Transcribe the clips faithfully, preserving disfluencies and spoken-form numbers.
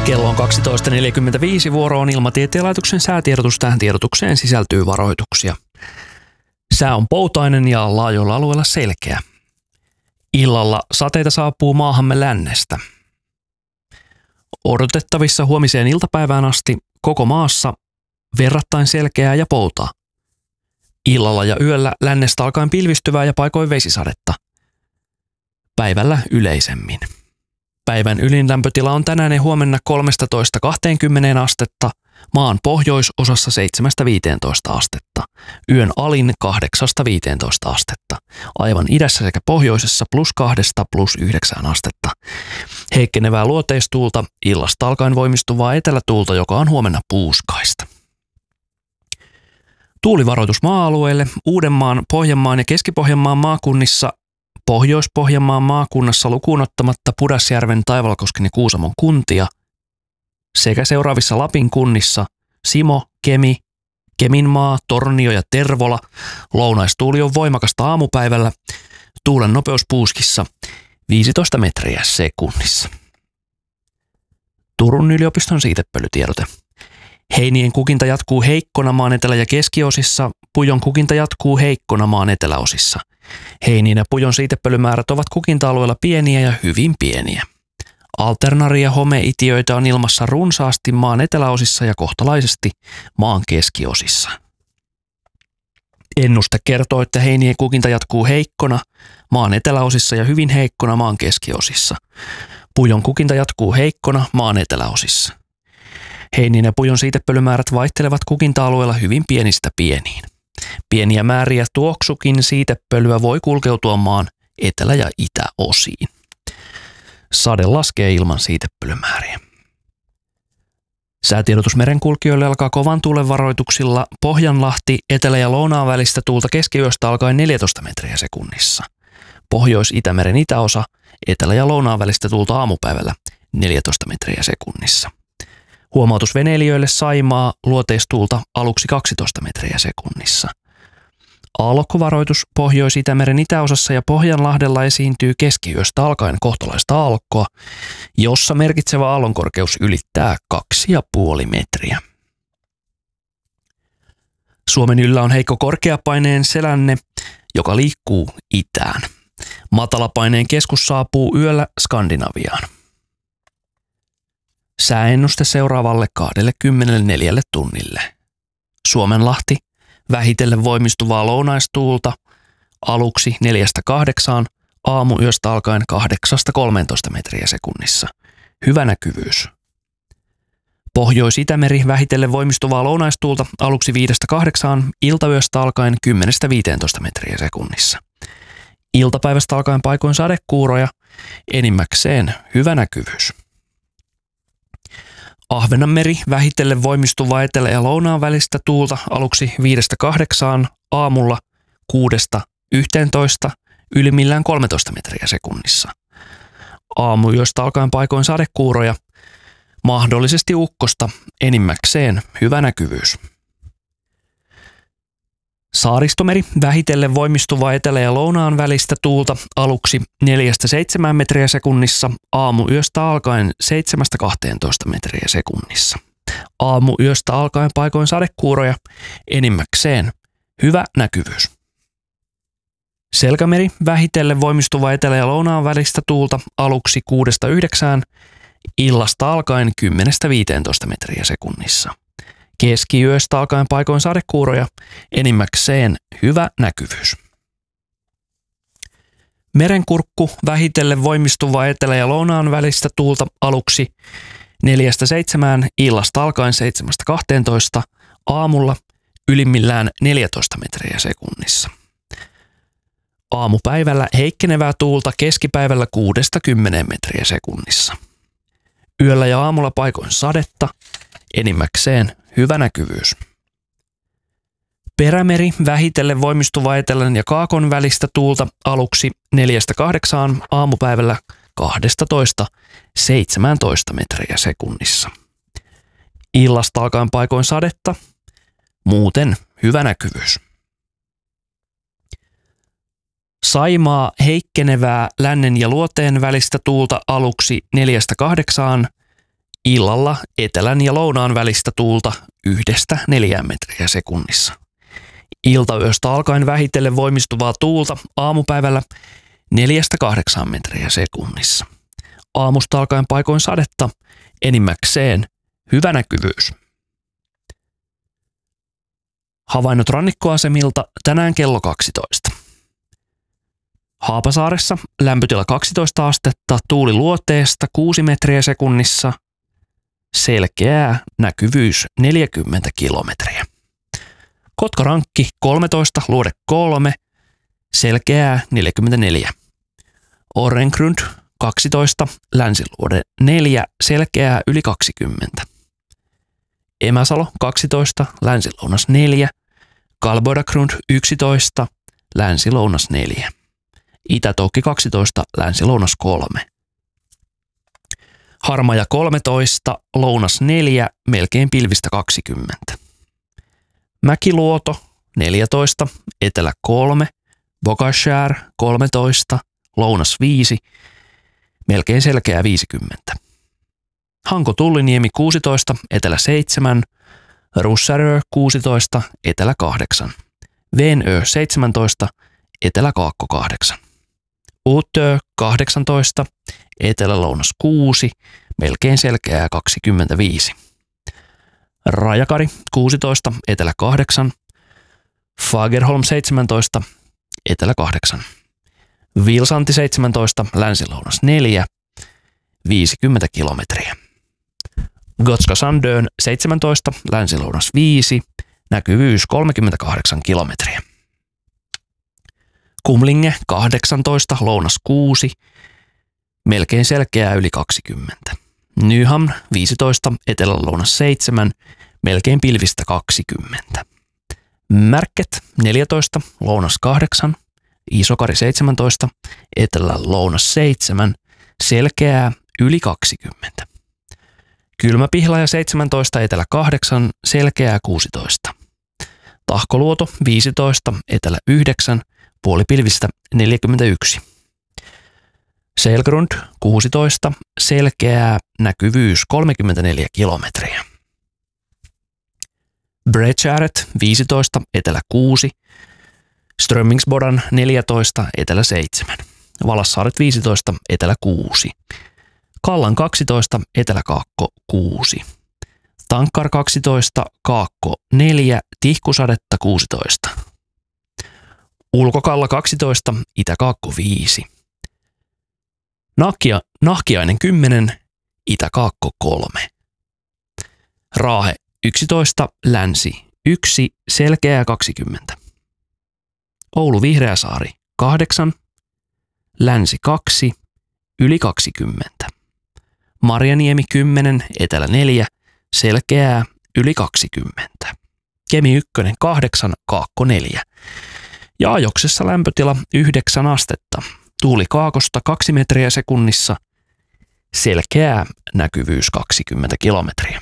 Kello on kaksitoista neljäkymmentäviisi, vuoro on Ilmatieteen laitoksen säätiedotus. Tähän tiedotukseen sisältyy varoituksia. Sää on poutainen ja laajoilla alueilla selkeä. Illalla sateita saapuu maahamme lännestä. Odotettavissa huomiseen iltapäivään asti koko maassa verrattain selkeää ja poutaa. Illalla ja yöllä lännestä alkaen pilvistyvää ja paikoin vesisadetta. Päivällä yleisemmin. Päivän ylin lämpötila on tänään ja huomenna kolmetoista kaksikymmentä astetta, maan pohjoisosassa seitsemästä viiteentoista astetta, yön alin kahdeksasta viiteentoista astetta, aivan idässä sekä pohjoisessa plus kahdesta plus yhdeksään astetta. Heikkenevää luoteistuulta, illasta alkaen voimistuvaa etelätuulta, joka on huomenna puuskaista. Tuulivaroitus maa-alueille, Uudenmaan, Pohjanmaan ja Keski-Pohjanmaan maakunnissa, Pohjois-Pohjanmaan maakunnassa lukuun ottamatta Pudasjärven, Taivalkosken ja Kuusamon kuntia sekä seuraavissa Lapin kunnissa Simo, Kemi, Keminmaa, Tornio ja Tervola. Lounaistuuli on voimakasta aamupäivällä, tuulen nopeus puuskissa viisitoista metriä sekunnissa. Turun yliopiston siitepölytiedote. Heinien kukinta jatkuu heikkona maan etelä- ja keskiosissa, pujon kukinta jatkuu heikkona maan eteläosissa. Heinien ja pujon siitepölymäärät ovat kukinta-alueella pieniä ja hyvin pieniä. Alternaria- ja homeitiöitä on ilmassa runsaasti maan eteläosissa ja kohtalaisesti maan keskiosissa. Ennuste kertoo, että heinien kukinta jatkuu heikkona maan eteläosissa ja hyvin heikkona maan keskiosissa. Pujon kukinta jatkuu heikkona maan eteläosissa. Heinien ja pujon siitepölymäärät vaihtelevat kukinta-alueella hyvin pienistä pieniin. Pieniä määriä tuoksukin siitepölyä voi kulkeutua maan etelä- ja itäosiin. Sade laskee ilman siitepölymääriä. Säätiedotus merenkulkijoille alkaa kovan tuulen varoituksilla. Pohjanlahti, etelä- ja lounaan välistä tuulta keskiyöstä alkaen neljätoista metriä sekunnissa. Pohjois-Itämeren itäosa, etelä- ja lounaan välistä tuulta aamupäivällä neljätoista metriä sekunnissa. Huomautus veneilijöille Saimaa, luoteistuulta aluksi kaksitoista metriä sekunnissa. Aallokkovaroitus Pohjois-Itämeren itäosassa ja Pohjanlahdella esiintyy keskiyöstä alkaen kohtalaista aallokkoa, jossa merkitsevä aallonkorkeus ylittää kaksi pilkku viisi metriä. Suomen yllä on heikko korkeapaineen selänne, joka liikkuu itään. Matalapaineen keskus saapuu yöllä Skandinaviaan. Sääennuste seuraavalle kaksikymmentäneljä tunnille. Suomenlahti, vähitellen voimistuvaa lounaistuulta, aluksi neljästä kahdeksaan, aamuyöstä alkaen kahdeksasta kolmeentoista metriä sekunnissa. Hyvä näkyvyys. Pohjois-Itämeri, vähitellen voimistuvaa lounaistuulta, aluksi viidestä kahdeksaan, iltayöstä alkaen kymmenestä viiteentoista metriä sekunnissa. Iltapäivästä alkaen paikoin sadekuuroja, enimmäkseen hyvä näkyvyys. Ahvenanmeri, vähitellen voimistuvaa etelä- ja lounaan välistä tuulta, aluksi viidestä kahdeksaan, aamulla kuudesta yhteentoista, ylimmillään kolmetoista metriä sekunnissa. Aamuyöstä alkaen paikoin sadekuuroja, mahdollisesti ukkosta, enimmäkseen hyvä näkyvyys. Saaristomeri, vähitellen voimistuvaa etelä- ja lounaan välistä tuulta, aluksi neljästä seitsemään metriä sekunnissa, aamuyöstä alkaen seitsemästä kahteentoista metriä sekunnissa. Aamuyöstä alkaen paikoin sadekuuroja, enimmäkseen hyvä näkyvyys. Selkämeri, vähitellen voimistuvaa etelä- ja lounaan välistä tuulta, aluksi kuudesta yhdeksään, illasta alkaen kymmenestä viiteentoista metriä sekunnissa. Keskiyöstä alkaen paikoin sadekuuroja, enimmäkseen hyvä näkyvyys. Merenkurkku, vähitellen voimistuvaa etelä- ja lounaan välistä tuulta, aluksi neljästä seitsemään, illasta alkaen seitsemästä kahteentoista, aamulla ylimmillään neljätoista metriä sekunnissa. Aamupäivällä heikkenevää tuulta, keskipäivällä kuudesta kymmeneen metriä sekunnissa. Yöllä ja aamulla paikoin sadetta, enimmäkseen hyvä näkyvyys. Perämeri, vähitellen voimistuva etelän ja kaakon välistä tuulta, aluksi neljästä kahdeksaan, aamupäivällä kaksitoista seitsemäntoista metriä sekunnissa. Illasta alkaen paikoin sadetta, muuten hyvä näkyvyys. Saimaa, heikkenevää lännen ja luoteen välistä tuulta, aluksi neljästä kahdeksaan, Illalla etelän ja lounaan välistä tuulta yhdestä neljään metriä sekunnissa. Iltayöstä alkaen vähitellen voimistuvaa tuulta aamupäivällä neljästä kahdeksaan metriä sekunnissa. Aamusta alkaen paikoin sadetta, enimmäkseen hyvä näkyvyys. Havainnot rannikkoasemilta tänään kello kaksitoista. Haapasaaressa lämpötila kaksitoista astetta, tuuli luoteesta kuusi metriä sekunnissa, selkeää näkyvyys neljäkymmentä kilometriä. Kotkarankki kolmetoista, luode kolme, selkeää neljäkymmentäneljä. Orrengrund kaksitoista, länsiluode neljä, selkeää yli kaksikymmentä. Emäsalo kaksitoista, länsilounas neljä, Kalboidagrund yksitoista, länsilounas neljä. Itä-Toukki kaksitoista, länsilounas kolme. Harmaja kolmetoista, lounas neljä, melkein pilvistä kaksikymmentä. Mäkiluoto neljätoista, etelä kolme, Bogashär kolmetoista, lounas viisi, melkein selkeä viisikymmentä. Hanko Tulliniemi kuusitoista, etelä seitsemän, Russärö kuusitoista, etelä kahdeksan, Venö seitsemäntoista, etelä Kaakko kahdeksan. Uutö kahdeksantoista, etelä-lounas kuusi, melkein selkeää kaksikymmentäviisi. Rajakari kuusitoista, etelä kahdeksan, Fagerholm seitsemäntoista, etelä kahdeksan. Vilsanti seitsemäntoista, länsilounas neljä, viisikymmentä kilometriä. Gotska Sandön seitsemäntoista, länsilounas viisi, näkyvyys kolmekymmentäkahdeksan kilometriä. Kumlinge kahdeksantoista, lounas kuusi, melkein selkeää yli kaksikymmentä. Nyhamn viisitoista, etelä-lounas seitsemän, melkein pilvistä kaksikymmentä. Märket neljätoista, lounas kahdeksan, Isokari seitsemäntoista, etelä-lounas seitsemän, selkeää yli kaksikymmentä. Kylmäpihlaja seitsemäntoista, etelä kahdeksan, selkeää kuusitoista. Tahkoluoto viisitoista, etelä yhdeksän, puolipilvistä neljäkymmentäyksi. Selgrund kuusitoista, selkeää näkyvyys kolmekymmentäneljä kilometriä. Breckäret viisitoista, etelä kuusi, Strömmingsbodan neljätoista, etelä seitsemän, Valassaaret viisitoista, etelä kuusi, Kallan kaksitoista, etelä Kaakko kuusi, Tankkar kaksitoista, Kaakko neljä, Tihkusadetta kuusitoista, Ulkokalla kaksitoista, Itä-Kaakko viisi, Nahkia, Nahkiainen kymmenen, Itä-Kaakko kolme, Raahe yksitoista, länsi yksi, selkeää kaksikymmentä. Oulu Vihreäsaari kahdeksan, länsi kaksi, yli kaksikymmentä. Marjaniemi kymmenen, etelä neljä, selkeää yli kaksikymmentä. Kemi yksi kahdeksan, Kaakko neljä. Ja Ajoksessa lämpötila yhdeksän astetta. Tuuli kaakosta kaksi metriä sekunnissa, selkeää näkyvyys kaksikymmentä kilometriä.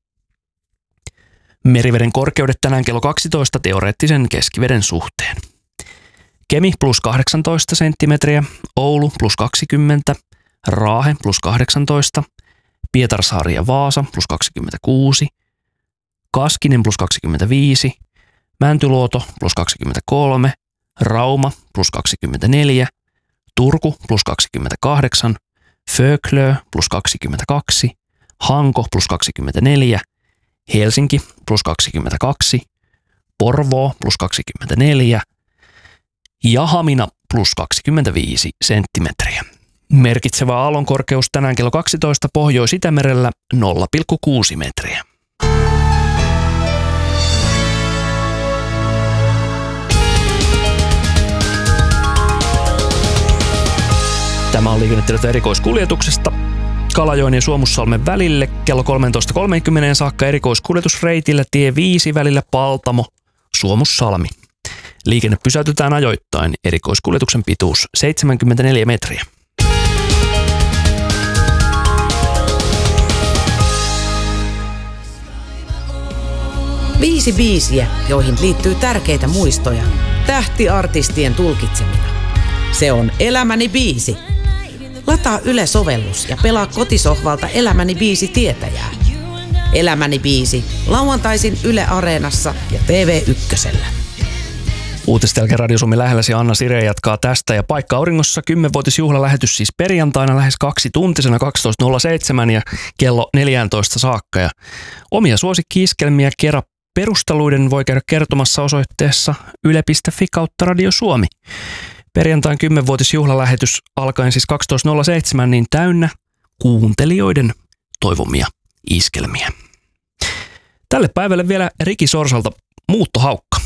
Meriveden korkeudet tänään kello kaksitoista teoreettisen keskiveden suhteen. Kemi plus kahdeksantoista senttimetriä, Oulu plus kaksikymmentä, Raahe plus kahdeksantoista, Pietarsaari ja Vaasa plus kaksikymmentäkuusi, Kaskinen plus kaksikymmentäviisi, Mäntyluoto plus kaksikymmentäkolme, Rauma plus kaksikymmentäneljä, Turku plus kaksikymmentäkahdeksan, Föklö plus kaksikymmentäkaksi, Hanko plus kaksikymmentäneljä, Helsinki plus kaksikymmentäkaksi, Porvoo plus kaksikymmentäneljä ja Hamina plus kaksikymmentäviisi senttimetriä. Merkitsevä aallonkorkeus tänään kello kaksitoista Pohjois-Itämerellä nolla pilkku kuusi metriä. Tämä on liikennetiedot erikoiskuljetuksesta. Kalajoen ja Suomussalmen välille kello kolmetoista kolmekymmentä saakka erikoiskuljetusreitillä tie viisi välillä Paltamo, Suomussalmi. Liikenne pysäytetään ajoittain, erikoiskuljetuksen pituus seitsemänkymmentäneljä metriä. Viisi biisiä, joihin liittyy tärkeitä muistoja. Tähtiartistien tulkitsemina. Se on Elämäni biisi. Lataa Yle-sovellus ja pelaa kotisohvalta Elämäni biisi tietäjää. Elämäni biisi, lauantaisin Yle Areenassa ja T V ykkösellä. Uutisten jälkeen Radio Suomi lähelläsi Anna Sireen jatkaa tästä ja Paikka Auringossa kymmenvuotisjuhlalähetys siis perjantaina lähes kaksi tuntisena kaksitoista nolla seitsemän ja kello neljätoista saakka. Ja omia suosikki-iskelmiä kerran perusteluiden voi käydä kertomassa osoitteessa yle piste fi kautta Radio Suomi. Perjantain kymmenvuotisjuhlalähetys alkaen siis kaksitoista nolla seitsemän niin täynnä kuuntelijoiden toivomia iskelmiä. Tälle päivälle vielä Riki Sorsalta Muuttohaukka.